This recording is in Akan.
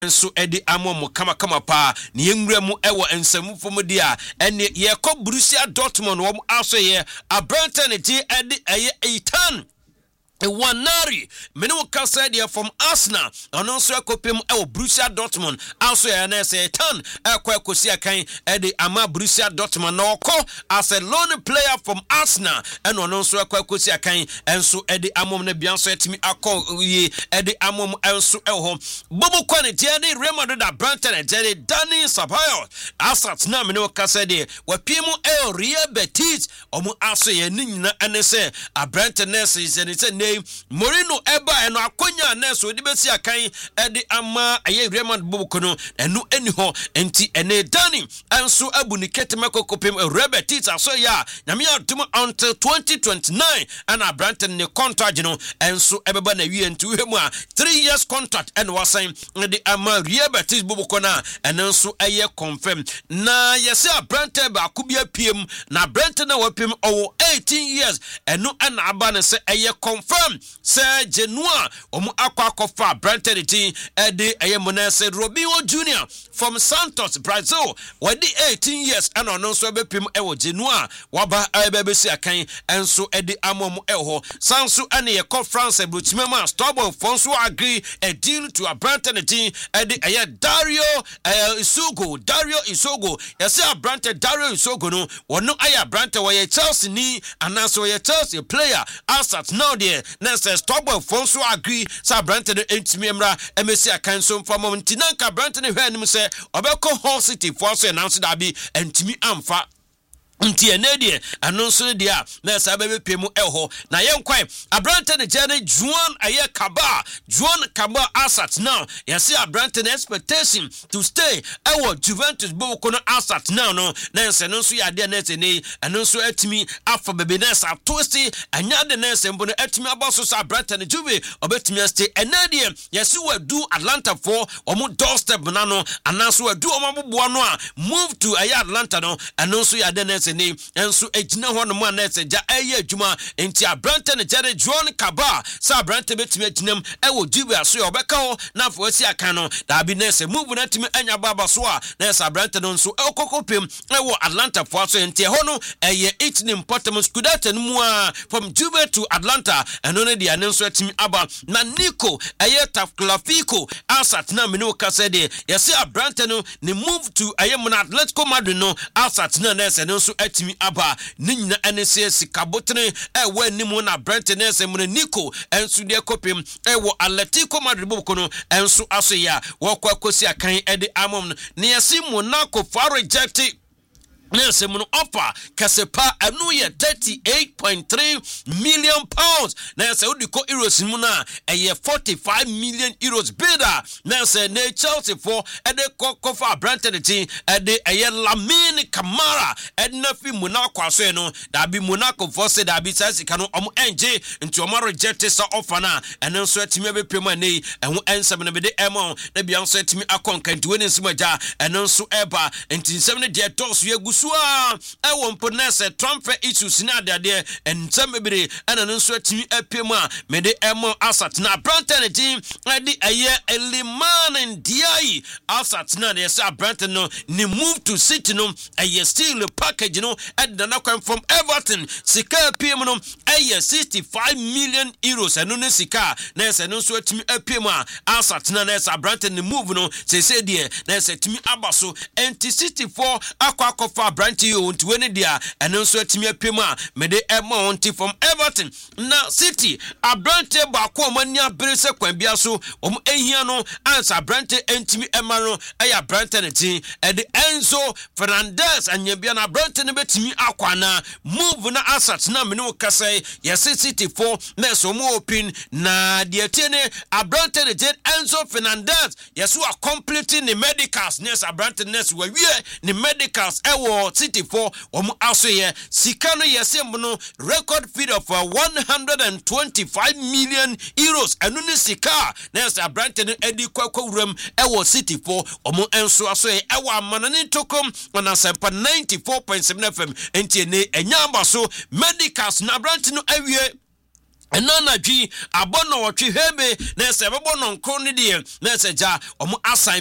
nso edi amom kama pa ne yenwura mu ewo ensamufo mu dia ene ye kɔ Borussia Dortmund wo aso ye abranta ne ti edi eye Eitan Wanari menu kasa dia from Arsenal ono so ekopem e Borussia Dortmund also ya na say turn ekosi akan e de ama Borussia Dortmund na okọ as a lone player from Arsenal and ono so ekosi akan enso e de amom na bia so etimi akọ ye e de amom enso e ho bobo kwani dia de Real Madrid Branton e de Dani Ceballos asat na menu kasa dia wapiemu e Real Betis omo aso ye nyina ene se Branton nese se Moreno eba eno akonya neso de besi akan ede ama aye Raymond Bobokono enu eniho enti ene Dani enso abu ni ketemeko kopem Robert aso ya nyame adum until 2029 ana Branton ne contract no enso ebeba na wie enti uhemu a 3 years contract and wasan de ama Robert Bobokona enso aye confirm na yese Branton ba akubia piem na Branton na wapiem owo 18 years enu ana aba ne se aye confirm Sir Genoa omu akwa Branton team ede ayemona Robinho Jr. from Santos Brazil wadi 18 years and ono so bepim ewo Genoa waba ebebesi akan enso ede amom eho sanso ane ye conference ebutimema Stubborn Fonso agree a deal to a Branton team ede aye Dario Isogo yesi a Branton Dario Isogo no wono aye Branton we Chelsea ni anaso ye Chelsea player asat now there Nese Stubborn Fonso agree sa Branton entimi emra emesi akan so from Tinanka Branton hwanim se obeko Hull City Fonso announce that be entimi amfa nti enedie anonso dia na sababe pemu eho na yenkwai Branton ne jene Juan aye Kaba asat now yesi Branton expectation to stay ewo Juventus Bokono asat now no na nso ya de na tene anonso atimi afa bebe na sa tosti anya de na sembo no atimi abaso sa Branton Juve obetimi stay enedie yesi wadu Atlanta for omo doorstep na no anaso wadu omo no a move to aye Atlanta no anonso ya de na ni enso ejina ho no ma na eseja eye adwuma enti Branton ne jere Juan Kaba sa Branton betimi aginam ewo Juve aso e obeka ho na afo asi akan no da bi na ese move na timi anya baba so a na esa Branton nso ekokopem ewo Atlanta fo aso enti ho no eye itni important Scudetto no mu a from Juve to Atlanta eno ne dia nso atimi aba na Nico eye Tagliafico asat na menu kasa de yesi Branton no ne move to ayem na Atletico Madrid no asat na ese nso atimi aba ninyina enese sikabotre ewo animu na Branton nese mu Nico enso de kopem ewo Atletico Madrid Bokono enso aso ya wokwakosi akan ede amom ne yesi Monaco for reject Nese muno offer kasepa anu ye 38.3 million pounds. Nese udiko euros muna eye 45 million euros bidder. Nese ne Chelsea for ede kofa Branton team ede eye Lamine Camara ede nafi Monaco aso no da bi Monaco for say da bi sasi kanu omo enje nti omo reject sa offer na ene nso atimi be prema nei enho ensem ne be de emo na bia nso atimi akonka nti woni nsimaja ene nso eba nti nsem ne de toss ye Sua ewo mponese transfer issues na de ensem bere ana nso atimi apema mede emo asat na Branton team edi aye Eliman Ndiaye asat na de say Branton no ni move to City no aye still package no ed na kwam from Everton sika apem no aye 65 million euros eno ne sika na ese nso atimi apema asat na say Branton ni move no say de na ese atimi abaso enti 64 akwa Branton you when dia and also atimi apema mede ema onti from Everton na City Branton ba ko mania brese kwan bia so ehia no answer Branton entimi ema no eya Branton team e de Enzo Fernandez anya bia na Branton betimi akwana move na asset na mene kasa yes City for na so mo open na de tiene Branton de Enzo Fernandez yes we are completing the medicals nes Branton nes we the medicals ewo City for asoye sikano yesemno record fee of 125 million euros enu ni sika na Branton edi kwakawuram ewo City for enso asoye ewo amanane tokom na sempa 94.7 FM enti ne enyamba so medicals na Branton awie Enana dwi abono wotwe hebe na se bebo no nkro ne de na se ja omo asan